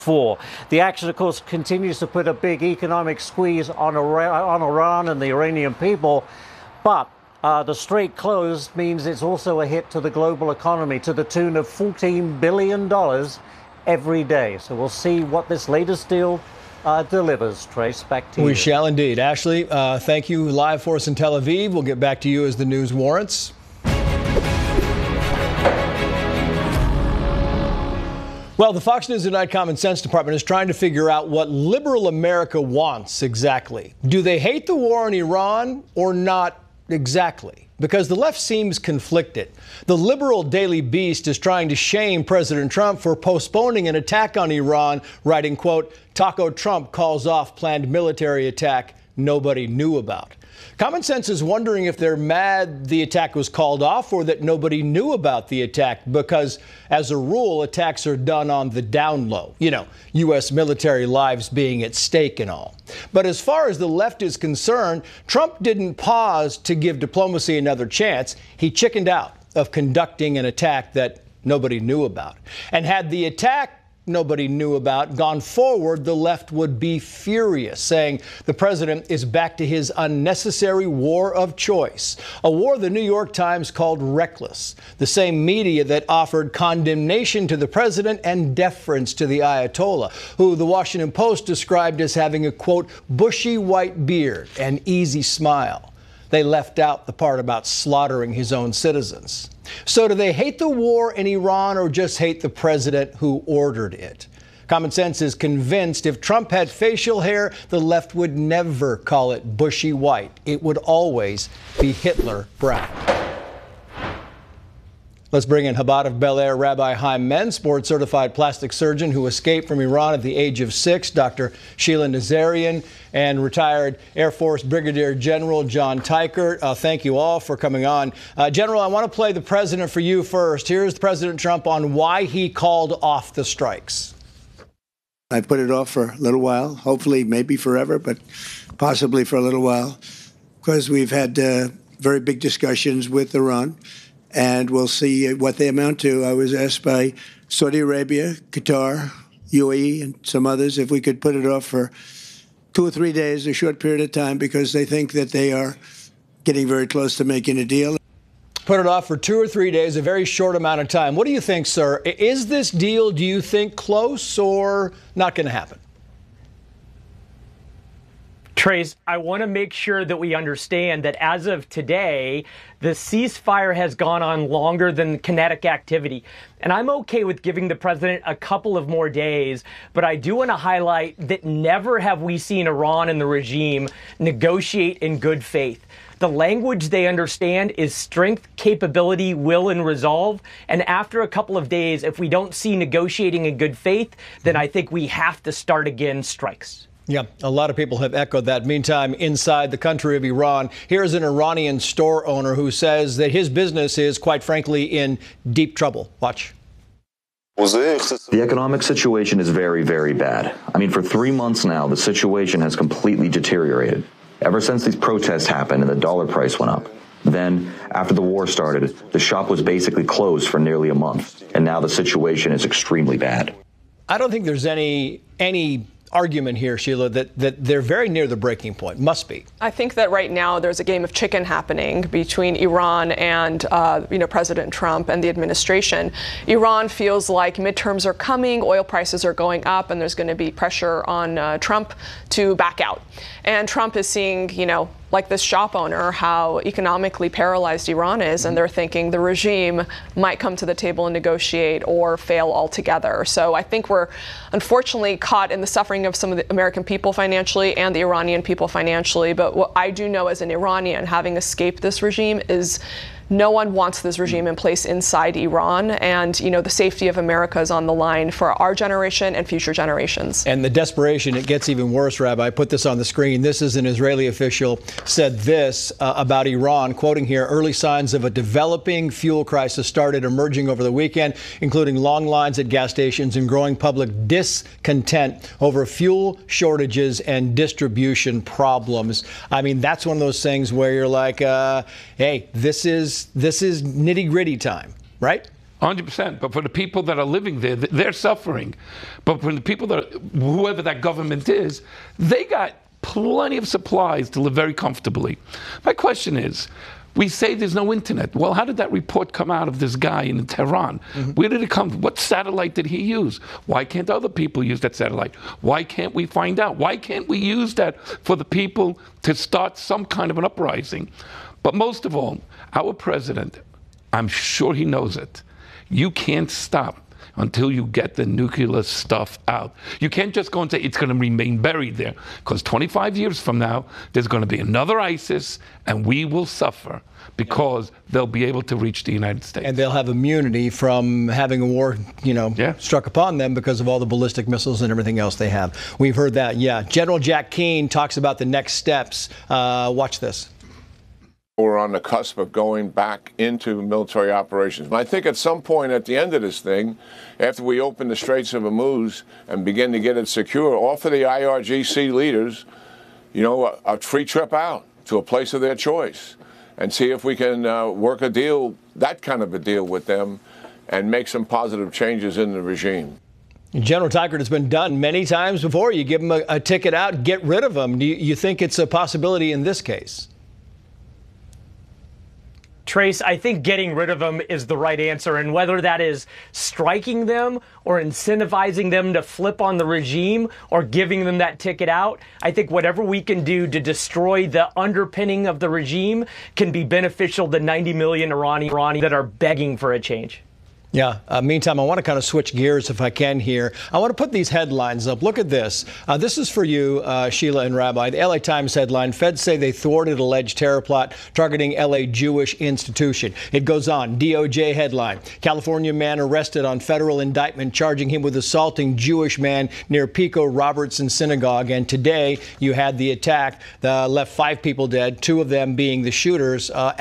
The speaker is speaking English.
for. The action, of course, continues to put a big economic squeeze on Iran and the Iranian people, but the strait closed means it's also a hit to the global economy to the tune of $14 billion every day. So we'll see what this latest deal delivers. Trace, back to you. We shall indeed. Ashley, thank you live for us in Tel Aviv. We'll get back to you as the news warrants. Well, the Fox News Tonight Common Sense Department is trying to figure out what liberal America wants exactly. Do they hate the war in Iran or not exactly? Because the left seems conflicted. The liberal Daily Beast is trying to shame President Trump for postponing an attack on Iran, writing, quote, Taco Trump calls off planned military attack nobody knew about. Common Sense is wondering if they're mad the attack was called off or that nobody knew about the attack, because as a rule, attacks are done on the down low, U.S. military lives being at stake and all. But as far as the left is concerned, Trump didn't pause to give diplomacy another chance. He chickened out of conducting an attack that nobody knew about. And had the attack nobody knew about gone forward, the left would be furious, saying the president is back to his unnecessary war of choice, a war the New York Times called reckless, the same media that offered condemnation to the president and deference to the Ayatollah, who the Washington Post described as having a, quote, bushy white beard and easy smile. They left out the part about slaughtering his own citizens. So do they hate the war in Iran or just hate the president who ordered it? Common Sense is convinced if Trump had facial hair, the left would never call it bushy white. It would always be Hitler brown. Let's bring in Chabad of Bel Air Rabbi Chaim Menz, board-certified plastic surgeon who escaped from Iran at the age of 6, Dr. Sheila Nazarian, and retired Air Force Brigadier General John Teichert. Thank you all for coming on. General, I want to play the president for you first. Here's President Trump on why he called off the strikes. I put it off for a little while, hopefully maybe forever, but possibly for a little while, because we've had very big discussions with Iran. And we'll see what they amount to. I was asked by Saudi Arabia, Qatar, UAE, and some others if we could put it off for 2 or 3 days, a short period of time, because they think that they are getting very close to making a deal. Put it off for 2 or 3 days, a very short amount of time. What do you think, sir? Is this deal, do you think, close or not going to happen? Trace, I want to make sure that we understand that as of today, the ceasefire has gone on longer than kinetic activity. And I'm okay with giving the president a couple of more days, but I do want to highlight that never have we seen Iran and the regime negotiate in good faith. The language they understand is strength, capability, will, and resolve. And after a couple of days, if we don't see negotiating in good faith, then I think we have to start again strikes. Yeah, a lot of people have echoed that. Meantime, inside the country of Iran, here's an Iranian store owner who says that his business is, quite frankly, in deep trouble. Watch. The economic situation is very, very bad. I mean, for 3 months now, the situation has completely deteriorated. Ever since these protests happened and the dollar price went up. Then, after the war started, the shop was basically closed for nearly a month. And now the situation is extremely bad. I don't think there's any argument here, Sheila, that they're very near the breaking point. Must be. I think that right now there's a game of chicken happening between Iran and President Trump and the administration. Iran feels like midterms are coming, oil prices are going up, and there's going to be pressure on Trump to back out. And Trump is seeing, like this shop owner, how economically paralyzed Iran is, and they're thinking the regime might come to the table and negotiate or fail altogether. So I think we're unfortunately caught in the suffering of some of the American people financially and the Iranian people financially. But what I do know as an Iranian, having escaped this regime, is no one wants this regime in place inside Iran. And, the safety of America is on the line for our generation and future generations. And the desperation, it gets even worse, Rabbi. I put this on the screen. This is an Israeli official said this about Iran, quoting here, early signs of a developing fuel crisis started emerging over the weekend, including long lines at gas stations and growing public discontent over fuel shortages and distribution problems. I mean, that's one of those things where you're like, hey, this is nitty gritty time, right? 100%. But for the people that are living there, they're suffering. But for the people whoever that government is, they got plenty of supplies to live very comfortably. My question is, we say there's no internet. Well, how did that report come out of this guy in Tehran? Where did it come from? What satellite did he use? Why can't other people use that satellite? Why can't we find out? Why can't we use that for the people to start some kind of an uprising? But most of all, our president, I'm sure he knows it. You can't stop until you get the nuclear stuff out. You can't just go and say it's going to remain buried there, because 25 years from now, there's going to be another ISIS, and we will suffer because they'll be able to reach the United States. And they'll have immunity from having a war, struck upon them because of all the ballistic missiles and everything else they have. We've heard that, yeah. General Jack Keane talks about the next steps. Watch this. We're on the cusp of going back into military operations. And I think at some point at the end of this thing, after we open the Straits of Hormuz and begin to get it secure, offer the IRGC leaders, a free trip out to a place of their choice and see if we can work a deal, that kind of a deal with them, and make some positive changes in the regime. General Tygart, has been done many times before. You give them a ticket out, get rid of them. Do you think it's a possibility in this case? Trace, I think getting rid of them is the right answer, and whether that is striking them or incentivizing them to flip on the regime or giving them that ticket out, I think whatever we can do to destroy the underpinning of the regime can be beneficial to 90 million Iranians that are begging for a change. Yeah. Meantime, I want to kind of switch gears if I can here. I want to put these headlines up. Look at this. This is for you, Sheila and Rabbi. The LA Times headline, Feds say they thwarted alleged terror plot targeting LA Jewish institution. It goes on. DOJ headline, California man arrested on federal indictment charging him with assaulting Jewish man near Pico Robertson Synagogue. And today you had the attack that left 5 people dead, 2 of them being the shooters.